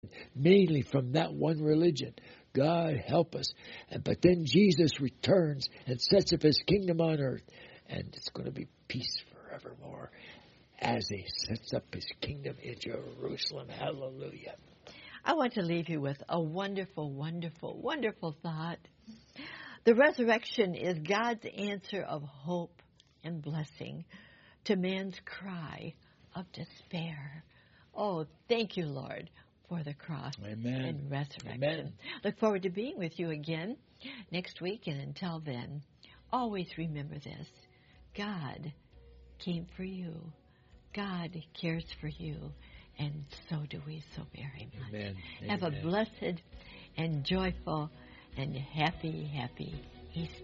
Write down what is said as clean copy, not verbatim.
mainly from that one religion. God help us. But then Jesus returns and sets up his kingdom on earth, and it's going to be peace forevermore as he sets up his kingdom in Jerusalem. Hallelujah. I want to leave you with a wonderful, wonderful, wonderful thought. The resurrection is God's answer of hope and blessing to man's cry of despair. Oh, thank you, Lord, for the cross and resurrection. Amen. Look forward to being with you again next week, and until then, always remember this. God came for you. God cares for you, and so do we so very much. Amen. Have a Amen. blessed and joyful and happy Easter.